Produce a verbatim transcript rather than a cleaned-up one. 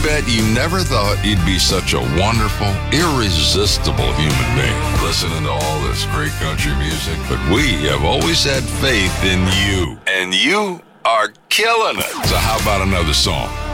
bet you never thought you'd be such a wonderful, irresistible human being, listening to all this great country music. But we have always had faith in you, and you are killing it. So how about another song?